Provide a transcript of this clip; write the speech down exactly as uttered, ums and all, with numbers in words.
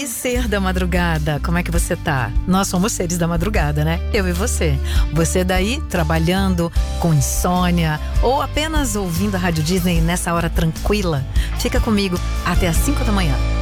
aí, ser da madrugada, como é que você tá? Nós somos seres da madrugada, né? Eu e você. Você daí, trabalhando com insônia ou apenas ouvindo a Rádio Disney nessa hora tranquila? Fica comigo até às cinco da manhã.